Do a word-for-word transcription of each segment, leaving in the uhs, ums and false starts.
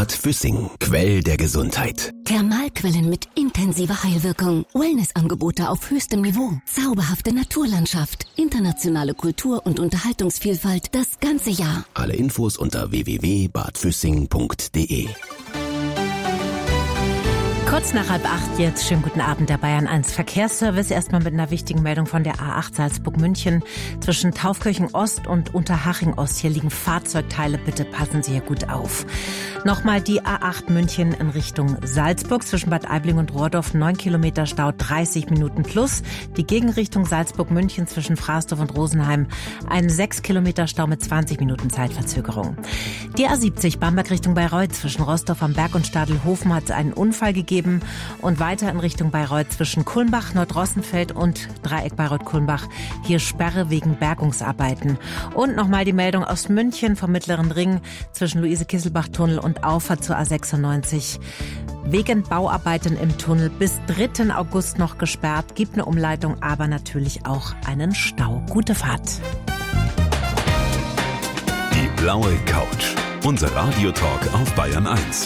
Bad Füssing, Quell der Gesundheit. Thermalquellen mit intensiver Heilwirkung. Wellnessangebote auf höchstem Niveau. Zauberhafte Naturlandschaft. Internationale Kultur- und Unterhaltungsvielfalt das ganze Jahr. Alle Infos unter w w w punkt bad füssing punkt d e. Kurz nach halb acht jetzt. Schönen guten Abend, der Bayern eins Verkehrsservice. Erstmal mit einer wichtigen Meldung von der A acht Salzburg-München. Zwischen Taufkirchen Ost und Unterhaching Ost. Hier liegen Fahrzeugteile. Bitte passen Sie hier gut auf. Nochmal die A acht München in Richtung Salzburg. Zwischen Bad Aibling und Rohrdorf neun Kilometer Stau, dreißig Minuten plus. Die Gegenrichtung Salzburg-München zwischen Fraßdorf und Rosenheim. Ein sechs Kilometer Stau mit zwanzig Minuten Zeitverzögerung. Die A siebzig Bamberg Richtung Bayreuth. Zwischen Rostoff am Berg und Stadelhofen hat es einen Unfall gegeben. Und weiter in Richtung Bayreuth zwischen Kulmbach, Nordrossenfeld und Dreieck Bayreuth-Kulmbach. Hier Sperre wegen Bergungsarbeiten. Und nochmal die Meldung aus München vom Mittleren Ring zwischen Luise-Kisselbach-Tunnel und Auffahrt zur A sechsundneunzig. Wegen Bauarbeiten im Tunnel bis dritten August noch gesperrt. Gibt eine Umleitung, aber natürlich auch einen Stau. Gute Fahrt. Die blaue Couch. Unser Radiotalk auf Bayern eins.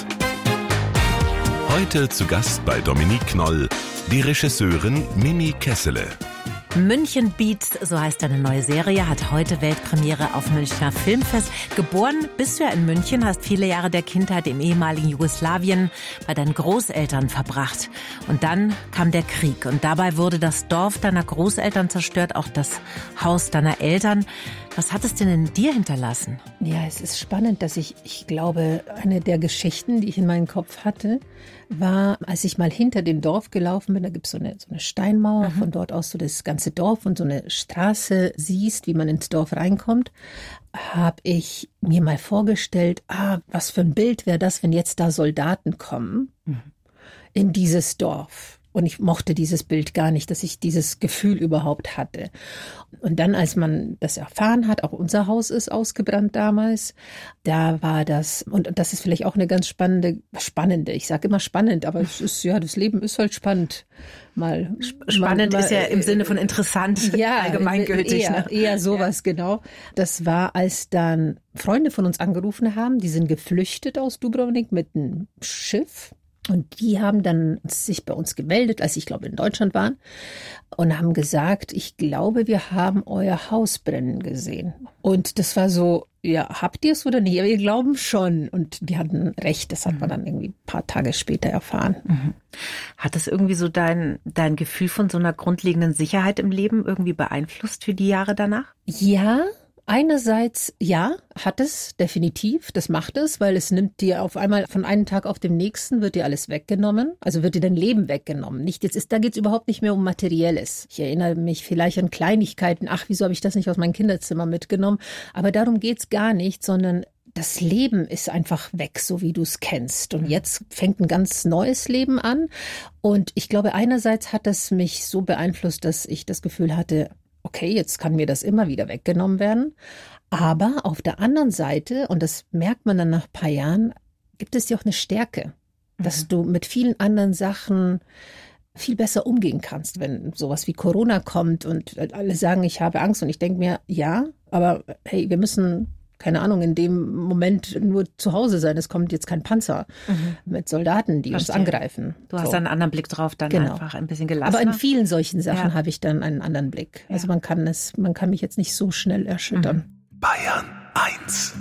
Heute zu Gast bei Dominique Knoll, die Regisseurin Mimi Kessele. München Beats, so heißt eine neue Serie, hat heute Weltpremiere auf Münchner Filmfest. Geboren bist du ja in München, hast viele Jahre der Kindheit im ehemaligen Jugoslawien bei deinen Großeltern verbracht. Und dann kam der Krieg und dabei wurde das Dorf deiner Großeltern zerstört, auch das Haus deiner Eltern. Was hat es denn in dir hinterlassen? Ja, es ist spannend, dass ich, ich glaube, eine der Geschichten, die ich in meinem Kopf hatte, war, als ich mal hinter dem Dorf gelaufen bin, da gibt es so eine, so eine Steinmauer, mhm. von dort aus so das ganze Dorf und so eine Straße siehst, wie man ins Dorf reinkommt, habe ich mir mal vorgestellt, ah, was für ein Bild wäre das, wenn jetzt da Soldaten kommen mhm. in dieses Dorf. Und ich mochte dieses Bild gar nicht, dass ich dieses Gefühl überhaupt hatte. Und dann, als man das erfahren hat, auch unser Haus ist ausgebrannt damals, da war das, und das ist vielleicht auch eine ganz spannende, spannende, ich sage immer spannend, aber es ist, ja, das Leben ist halt spannend. Mal, spannend mal, ist ja im Sinne von interessant, ja, allgemeingültig. Eher, ne? eher sowas, ja. Genau. Das war, als dann Freunde von uns angerufen haben, die sind geflüchtet aus Dubrovnik mit einem Schiff. Und die haben dann sich bei uns gemeldet, als ich glaube in Deutschland waren, und haben gesagt, ich glaube, wir haben euer Haus brennen gesehen. Und das war so, ja, habt ihr es oder nicht? Ja, wir glauben schon. Und die hatten recht, das hat mhm. man dann irgendwie ein paar Tage später erfahren. Mhm. Hat das irgendwie so dein, dein Gefühl von so einer grundlegenden Sicherheit im Leben irgendwie beeinflusst für die Jahre danach? Ja. Einerseits, ja, hat es definitiv, das macht es, weil es nimmt dir auf einmal von einem Tag auf den nächsten wird dir alles weggenommen, also wird dir dein Leben weggenommen. Nicht jetzt ist, da geht's überhaupt nicht mehr um Materielles. Ich erinnere mich vielleicht an Kleinigkeiten, ach, wieso habe ich das nicht aus meinem Kinderzimmer mitgenommen? Aber darum geht's gar nicht, sondern das Leben ist einfach weg, so wie du es kennst. Und jetzt fängt ein ganz neues Leben an. Und ich glaube, einerseits hat es mich so beeinflusst, dass ich das Gefühl hatte, okay, jetzt kann mir das immer wieder weggenommen werden. Aber auf der anderen Seite, und das merkt man dann nach ein paar Jahren, gibt es ja auch eine Stärke, mhm. dass du mit vielen anderen Sachen viel besser umgehen kannst, wenn sowas wie Corona kommt und alle sagen, ich habe Angst. Und ich denke mir, ja, aber hey, wir müssen, keine Ahnung, in dem Moment nur zu Hause sein. Es kommt jetzt kein Panzer mhm. mit Soldaten, die Verstehe. uns angreifen. Du hast so. einen anderen Blick drauf, dann genau. einfach ein bisschen gelassener. Aber in vielen solchen Sachen ja. habe ich dann einen anderen Blick. Ja. Also man kann es, man kann mich jetzt nicht so schnell erschüttern. Bayern eins.